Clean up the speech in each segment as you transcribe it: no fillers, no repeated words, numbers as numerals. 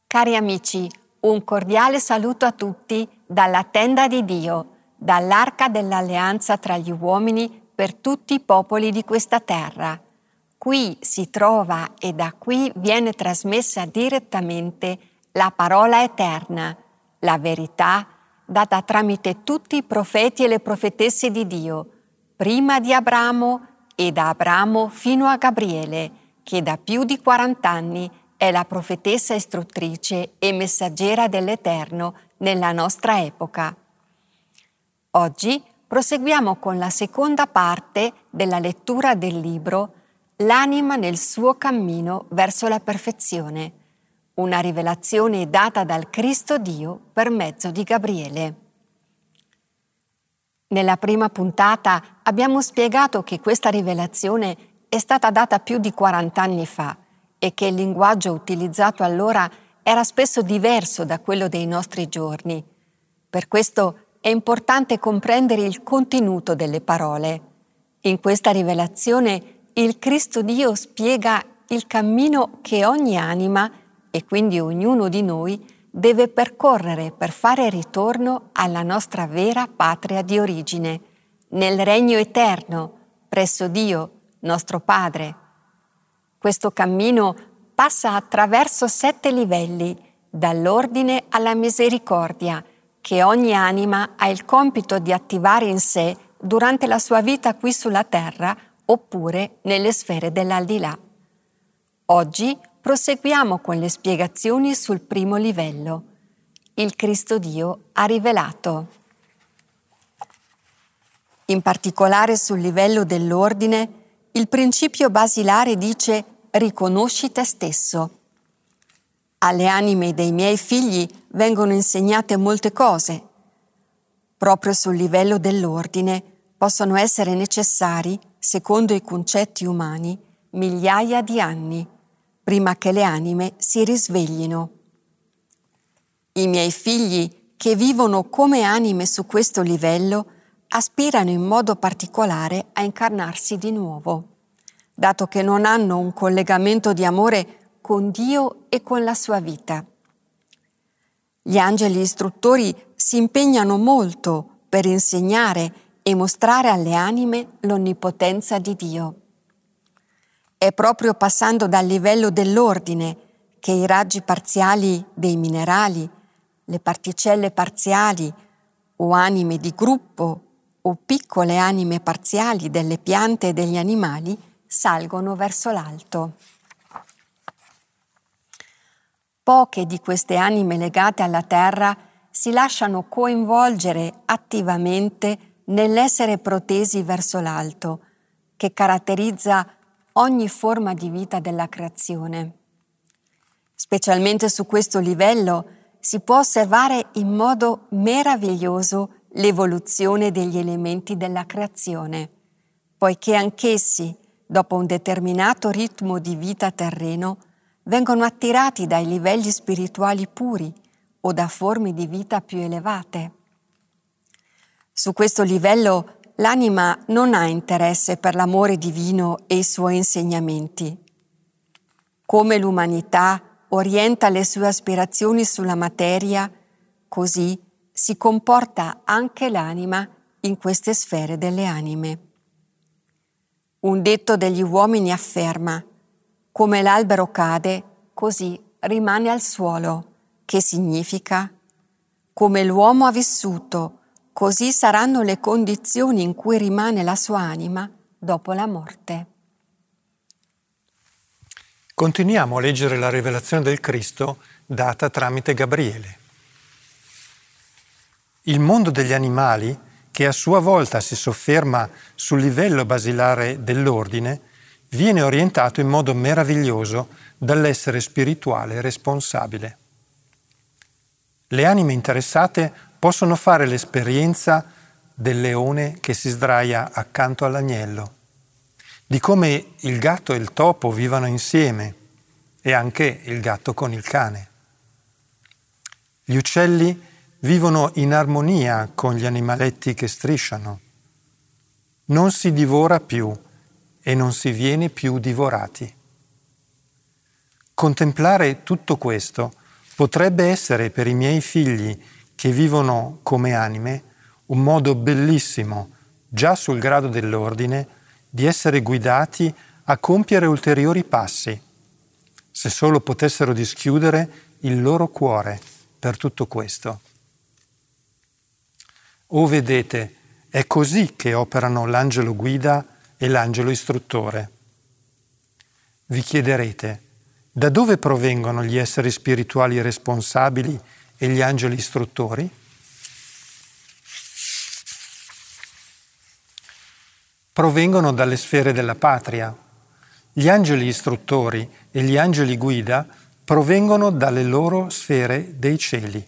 Cari amici, un cordiale saluto a tutti dalla tenda di Dio, dall'arca dell'alleanza tra gli uomini per tutti i popoli di questa terra. Qui si trova e da qui viene trasmessa direttamente la parola eterna, la verità data tramite tutti i profeti e le profetesse di Dio, prima di Abramo e da Abramo fino a Gabriele, che da più di 40 anni è la profetessa istruttrice e messaggera dell'Eterno nella nostra epoca. Oggi proseguiamo con la seconda parte della lettura del libro L'anima nel suo cammino verso la perfezione, una rivelazione data dal Cristo Dio per mezzo di Gabriele. Nella prima puntata abbiamo spiegato che questa rivelazione è stata data più di 40 anni fa e che il linguaggio utilizzato allora era spesso diverso da quello dei nostri giorni. Per questo è importante comprendere il contenuto delle parole. In questa rivelazione il Cristo Dio spiega il cammino che ogni anima, e quindi ognuno di noi, deve percorrere per fare ritorno alla nostra vera patria di origine, nel regno eterno, presso Dio, nostro Padre. Questo cammino passa attraverso 7 livelli, dall'ordine alla misericordia, che ogni anima ha il compito di attivare in sé durante la sua vita qui sulla terra oppure nelle sfere dell'aldilà. Oggi proseguiamo con le spiegazioni sul primo livello. Il Cristo Dio ha rivelato. In particolare sul livello dell'ordine, il principio basilare dice «riconosci te stesso». Alle anime dei miei figli vengono insegnate molte cose. Proprio sul livello dell'ordine possono essere necessari, secondo i concetti umani, migliaia di anni, prima che le anime si risveglino. I miei figli, che vivono come anime su questo livello, aspirano in modo particolare a incarnarsi di nuovo, dato che non hanno un collegamento di amore con Dio e con la sua vita. Gli angeli istruttori si impegnano molto per insegnare e mostrare alle anime l'onnipotenza di Dio. È proprio passando dal livello dell'ordine che i raggi parziali dei minerali, le particelle parziali o anime di gruppo o piccole anime parziali delle piante e degli animali salgono verso l'alto. Poche di queste anime legate alla terra si lasciano coinvolgere attivamente nell'essere protesi verso l'alto, che caratterizza ogni forma di vita della creazione. Specialmente su questo livello si può osservare in modo meraviglioso l'evoluzione degli elementi della creazione, poiché anch'essi, dopo un determinato ritmo di vita terreno, vengono attirati dai livelli spirituali puri o da forme di vita più elevate. Su questo livello l'anima non ha interesse per l'amore divino e i suoi insegnamenti. Come l'umanità orienta le sue aspirazioni sulla materia, così si comporta anche l'anima in queste sfere delle anime. Un detto degli uomini afferma: come l'albero cade, così rimane al suolo, che significa: come l'uomo ha vissuto, così saranno le condizioni in cui rimane la sua anima dopo la morte. Continuiamo a leggere la rivelazione del Cristo data tramite Gabriele. Il mondo degli animali, che a sua volta si sofferma sul livello basilare dell'ordine, viene orientato in modo meraviglioso dall'essere spirituale responsabile. Le anime interessate possono fare l'esperienza del leone che si sdraia accanto all'agnello, di come il gatto e il topo vivano insieme e anche il gatto con il cane. Gli uccelli vivono in armonia con gli animaletti che strisciano. Non si divora più e non si viene più divorati. Contemplare tutto questo potrebbe essere per i miei figli che vivono come anime un modo bellissimo, già sul grado dell'ordine, di essere guidati a compiere ulteriori passi, se solo potessero dischiudere il loro cuore per tutto questo. O vedete, è così che operano l'angelo guida e l'angelo istruttore. Vi chiederete, da dove provengono gli esseri spirituali responsabili e gli angeli istruttori? Provengono dalle sfere della patria. Gli angeli istruttori e gli angeli guida provengono dalle loro sfere dei cieli.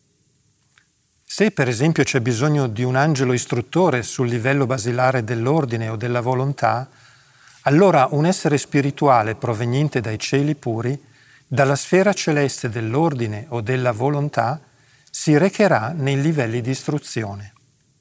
Se per esempio c'è bisogno di un angelo istruttore sul livello basilare dell'ordine o della volontà, allora un essere spirituale proveniente dai cieli puri, dalla sfera celeste dell'ordine o della volontà, si recherà nei livelli di istruzione.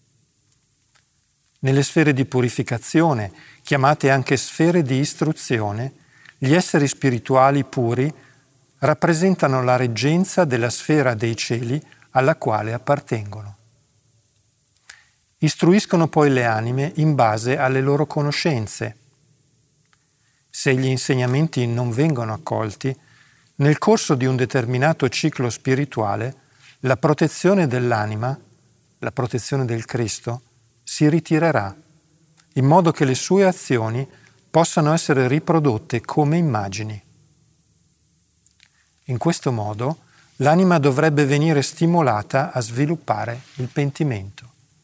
Nelle sfere di purificazione, chiamate anche sfere di istruzione, gli esseri spirituali puri rappresentano la reggenza della sfera dei cieli alla quale appartengono. Istruiscono poi le anime in base alle loro conoscenze. Se gli insegnamenti non vengono accolti, nel corso di un determinato ciclo spirituale, la protezione dell'anima, la protezione del Cristo, si ritirerà, in modo che le sue azioni possano essere riprodotte come immagini. In questo modo, l'anima dovrebbe venire stimolata a sviluppare il pentimento.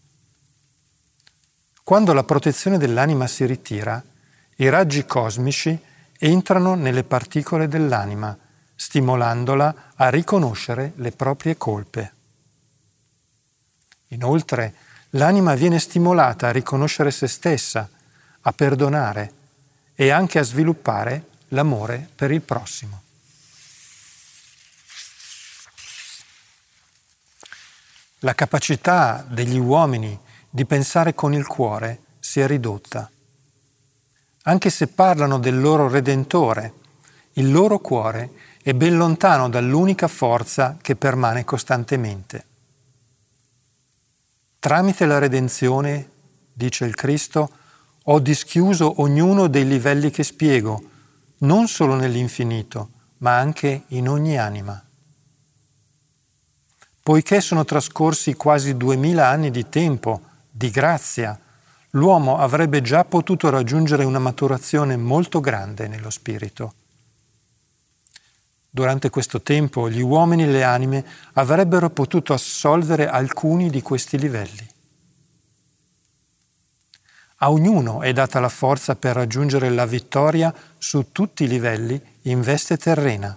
Quando la protezione dell'anima si ritira, i raggi cosmici entrano nelle particole dell'anima, stimolandola a riconoscere le proprie colpe. Inoltre, l'anima viene stimolata a riconoscere se stessa, a perdonare e anche a sviluppare l'amore per il prossimo. La capacità degli uomini di pensare con il cuore si è ridotta. Anche se parlano del loro Redentore, il loro cuore è ben lontano dall'unica forza che permane costantemente. Tramite la redenzione, dice il Cristo, ho dischiuso ognuno dei livelli che spiego, non solo nell'infinito, ma anche in ogni anima. Poiché sono trascorsi quasi 2000 anni di tempo, di grazia, l'uomo avrebbe già potuto raggiungere una maturazione molto grande nello spirito. Durante questo tempo gli uomini e le anime avrebbero potuto assolvere alcuni di questi livelli. A ognuno è data la forza per raggiungere la vittoria su tutti i livelli in veste terrena.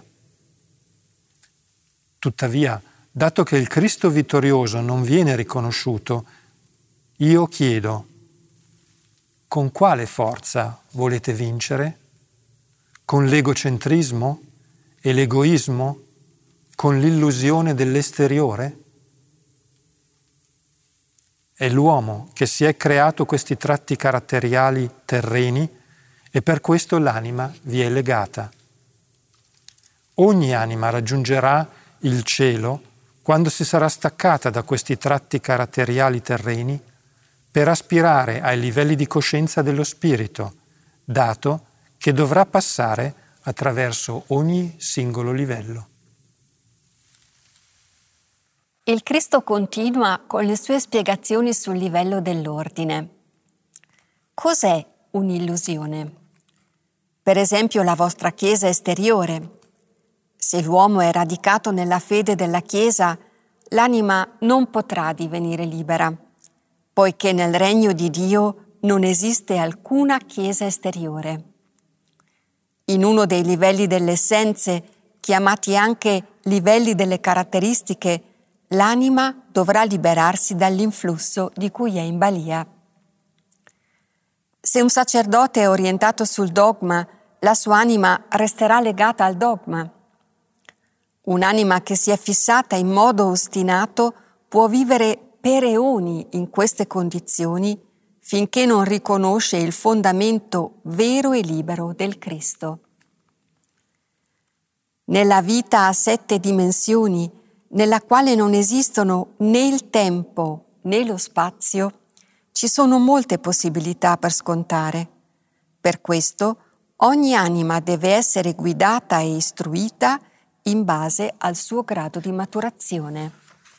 Tuttavia, dato che il Cristo vittorioso non viene riconosciuto, io chiedo, con quale forza volete vincere? Con l'egocentrismo e l'egoismo? Con l'illusione dell'esteriore? È l'uomo che si è creato questi tratti caratteriali terreni e per questo l'anima vi è legata. Ogni anima raggiungerà il cielo quando si sarà staccata da questi tratti caratteriali terreni per aspirare ai livelli di coscienza dello spirito, dato che dovrà passare attraverso ogni singolo livello. Il Cristo continua con le sue spiegazioni sul livello dell'ordine. Cos'è un'illusione? Per esempio la vostra Chiesa esteriore. Se l'uomo è radicato nella fede della Chiesa, l'anima non potrà divenire libera, poiché nel regno di Dio non esiste alcuna Chiesa esteriore. In uno dei livelli delle essenze, chiamati anche livelli delle caratteristiche, l'anima dovrà liberarsi dall'influsso di cui è in balia. Se un sacerdote è orientato sul dogma, la sua anima resterà legata al dogma. Un'anima che si è fissata in modo ostinato può vivere per eoni in queste condizioni finché non riconosce il fondamento vero e libero del Cristo. Nella vita a 7 dimensioni, nella quale non esistono né il tempo né lo spazio, ci sono molte possibilità per scontare. Per questo, ogni anima deve essere guidata e istruita in base al suo grado di maturazione.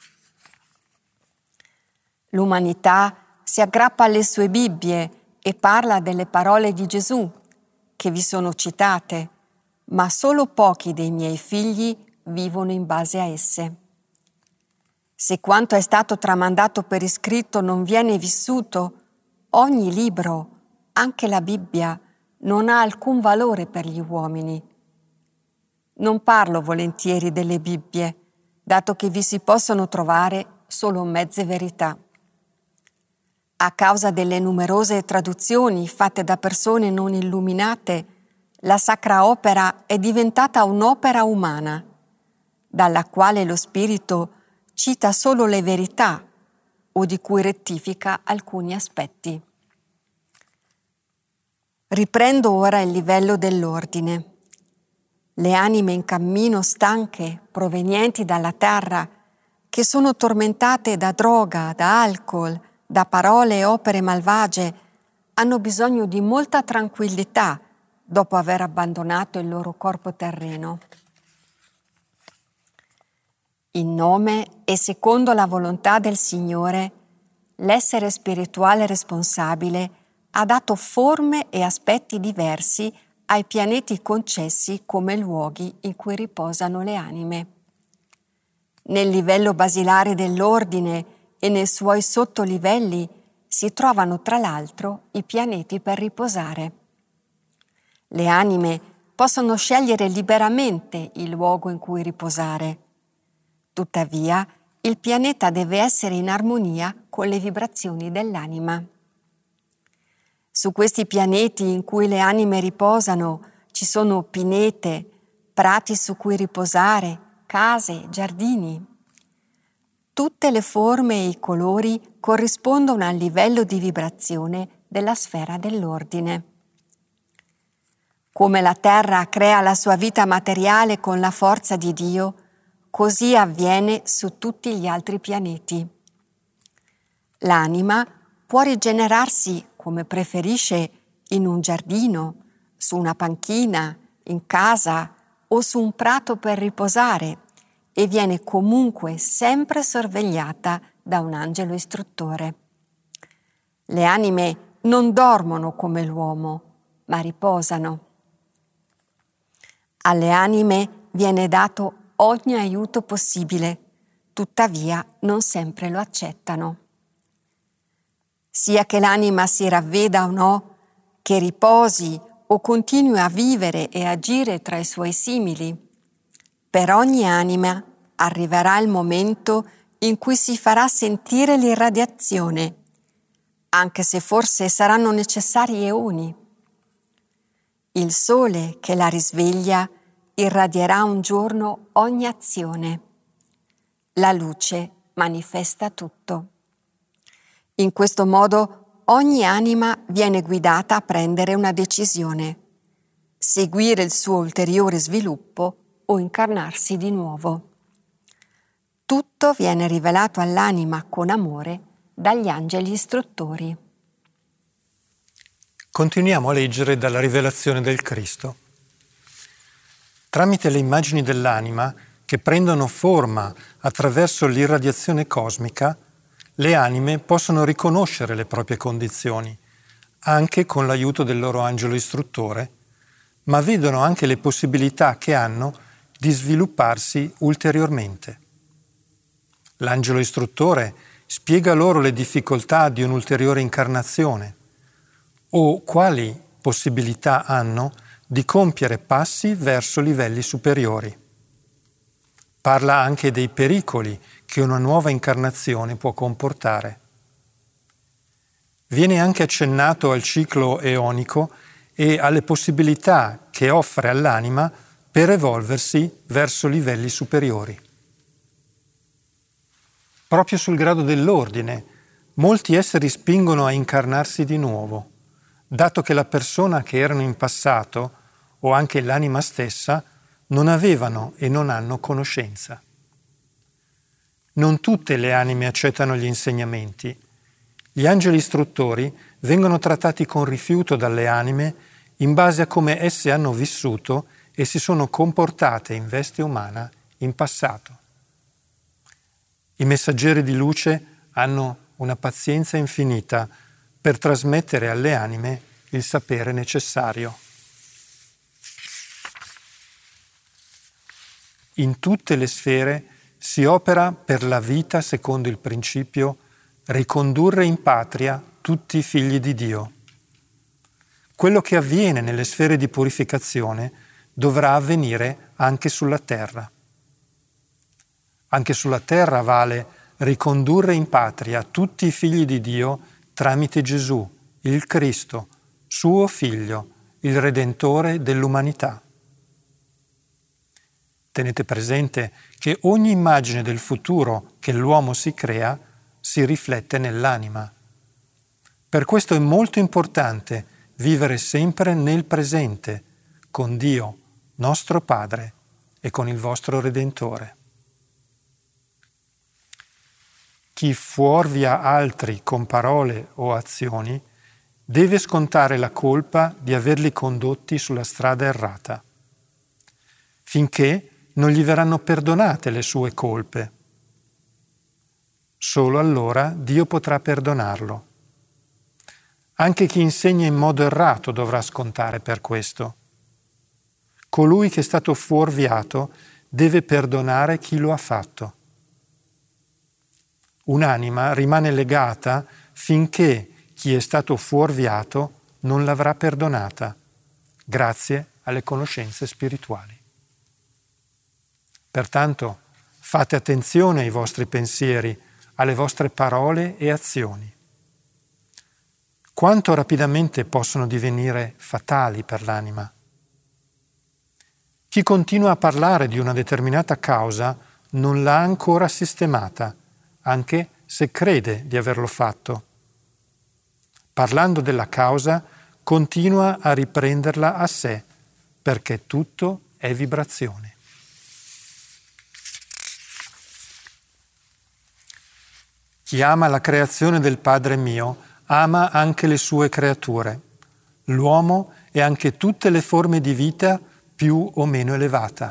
L'umanità si aggrappa alle sue Bibbie e parla delle parole di Gesù, che vi sono citate, ma solo pochi dei miei figli vivono in base a esse. Se quanto è stato tramandato per iscritto non viene vissuto, ogni libro, anche la Bibbia, non ha alcun valore per gli uomini. Non parlo volentieri delle Bibbie, dato che vi si possono trovare solo mezze verità. A causa delle numerose traduzioni fatte da persone non illuminate, la Sacra Opera è diventata un'opera umana, dalla quale lo spirito cita solo le verità o di cui rettifica alcuni aspetti. Riprendo ora il livello dell'ordine. Le anime in cammino stanche, provenienti dalla terra, che sono tormentate da droga, da alcol, da parole e opere malvagie, hanno bisogno di molta tranquillità dopo aver abbandonato il loro corpo terreno. In nome e secondo la volontà del Signore, l'essere spirituale responsabile ha dato forme e aspetti diversi ai pianeti concessi come luoghi in cui riposano le anime. Nel livello basilare dell'ordine e nei suoi sottolivelli si trovano tra l'altro i pianeti per riposare. Le anime possono scegliere liberamente il luogo in cui riposare. Tuttavia, il pianeta deve essere in armonia con le vibrazioni dell'anima. Su questi pianeti in cui le anime riposano ci sono pinete, prati su cui riposare, case, giardini. Tutte le forme e i colori corrispondono al livello di vibrazione della sfera dell'ordine. Come la terra crea la sua vita materiale con la forza di Dio, così avviene su tutti gli altri pianeti. L'anima può rigenerarsi come preferisce in un giardino, su una panchina, in casa o su un prato per riposare e viene comunque sempre sorvegliata da un angelo istruttore. Le anime non dormono come l'uomo, ma riposano. Alle anime viene dato ogni aiuto possibile, tuttavia non sempre lo accettano. Sia che l'anima si ravveda o no, che riposi o continui a vivere e agire tra i suoi simili, per ogni anima arriverà il momento in cui si farà sentire l'irradiazione, anche se forse saranno necessari eoni. Il sole che la risveglia irradierà un giorno ogni azione. La luce manifesta tutto. In questo modo ogni anima viene guidata a prendere una decisione, seguire il suo ulteriore sviluppo o incarnarsi di nuovo. Tutto viene rivelato all'anima con amore dagli angeli istruttori. Continuiamo a leggere dalla rivelazione del Cristo. Tramite le immagini dell'anima, che prendono forma attraverso l'irradiazione cosmica, le anime possono riconoscere le proprie condizioni, anche con l'aiuto del loro angelo istruttore, ma vedono anche le possibilità che hanno di svilupparsi ulteriormente. L'angelo istruttore spiega loro le difficoltà di un'ulteriore incarnazione o quali possibilità hanno di compiere passi verso livelli superiori. Parla anche dei pericoli che una nuova incarnazione può comportare. Viene anche accennato al ciclo eonico e alle possibilità che offre all'anima per evolversi verso livelli superiori. Proprio sul grado dell'ordine, molti esseri spingono a incarnarsi di nuovo, dato che la persona che erano in passato, o anche l'anima stessa, non avevano e non hanno conoscenza. Non tutte le anime accettano gli insegnamenti. Gli angeli istruttori vengono trattati con rifiuto dalle anime in base a come esse hanno vissuto e si sono comportate in veste umana in passato. I messaggeri di luce hanno una pazienza infinita per trasmettere alle anime il sapere necessario. In tutte le sfere si opera per la vita secondo il principio ricondurre in patria tutti i figli di Dio. Quello che avviene nelle sfere di purificazione dovrà avvenire anche sulla terra. Anche sulla terra vale ricondurre in patria tutti i figli di Dio tramite Gesù, il Cristo, suo Figlio, il Redentore dell'umanità. Tenete presente che ogni immagine del futuro che l'uomo si crea si riflette nell'anima. Per questo è molto importante vivere sempre nel presente, con Dio, nostro Padre, e con il vostro Redentore. Chi fuorvia altri con parole o azioni deve scontare la colpa di averli condotti sulla strada errata, finché non gli verranno perdonate le sue colpe. Solo allora Dio potrà perdonarlo. Anche chi insegna in modo errato dovrà scontare per questo. Colui che è stato fuorviato deve perdonare chi lo ha fatto. Un'anima rimane legata finché chi è stato fuorviato non l'avrà perdonata, grazie alle conoscenze spirituali. Pertanto, fate attenzione ai vostri pensieri, alle vostre parole e azioni. Quanto rapidamente possono divenire fatali per l'anima. Chi continua a parlare di una determinata causa non l'ha ancora sistemata, anche se crede di averlo fatto. Parlando della causa, continua a riprenderla a sé, perché tutto è vibrazione. Chi ama la creazione del Padre mio, ama anche le sue creature, l'uomo e anche tutte le forme di vita più o meno elevata.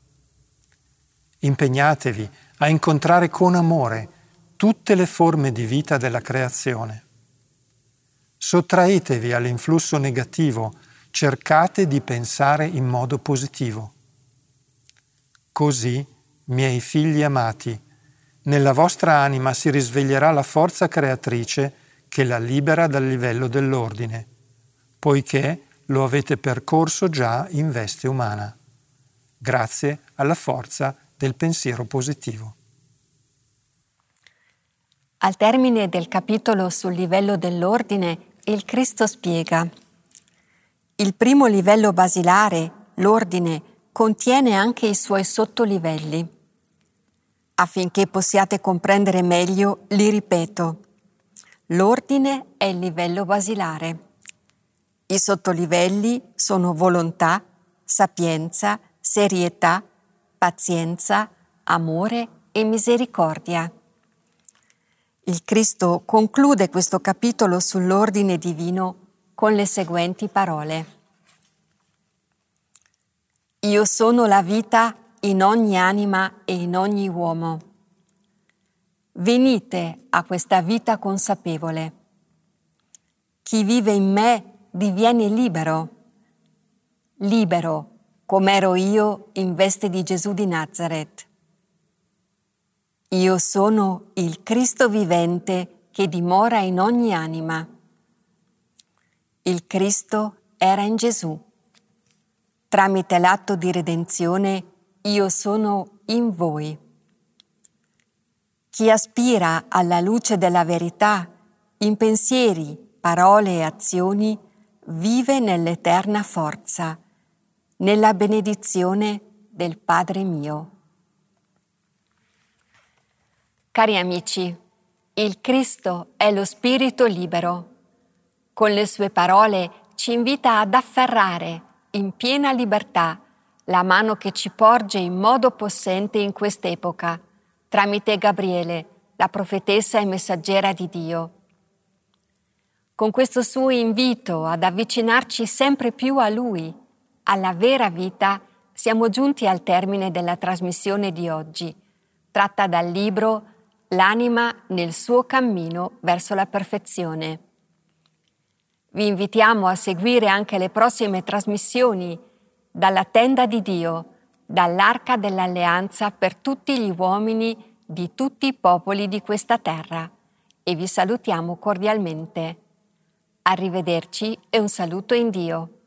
Impegnatevi a incontrare con amore tutte le forme di vita della creazione. Sottraetevi all'influsso negativo, cercate di pensare in modo positivo. Così, miei figli amati, nella vostra anima si risveglierà la forza creatrice che la libera dal livello dell'ordine, poiché lo avete percorso già in veste umana, grazie alla forza del pensiero positivo. Al termine del capitolo sul livello dell'ordine, il Cristo spiega: il primo livello basilare, l'ordine, contiene anche i suoi sottolivelli. Affinché possiate comprendere meglio, li ripeto. L'ordine è il livello basilare. I sottolivelli sono volontà, sapienza, serietà, pazienza, amore e misericordia. Il Cristo conclude questo capitolo sull'ordine divino con le seguenti parole. Io sono la vita in ogni anima e in ogni uomo. Venite a questa vita consapevole. Chi vive in me diviene libero, libero com'ero io in veste di Gesù di Nazaret. Io sono il Cristo vivente che dimora in ogni anima. Il Cristo era in Gesù. Tramite l'atto di redenzione io sono in voi. Chi aspira alla luce della verità, in pensieri, parole e azioni, vive nell'eterna forza, nella benedizione del Padre mio. Cari amici, il Cristo è lo Spirito libero. Con le sue parole ci invita ad afferrare in piena libertà la mano che ci porge in modo possente in quest'epoca, tramite Gabriele, la profetessa e messaggera di Dio. Con questo suo invito ad avvicinarci sempre più a Lui, alla vera vita, siamo giunti al termine della trasmissione di oggi, tratta dal libro L'anima nel suo cammino verso la perfezione. Vi invitiamo a seguire anche le prossime trasmissioni dalla tenda di Dio, dall'arca dell'alleanza per tutti gli uomini di tutti i popoli di questa terra, e vi salutiamo cordialmente. Arrivederci e un saluto in Dio.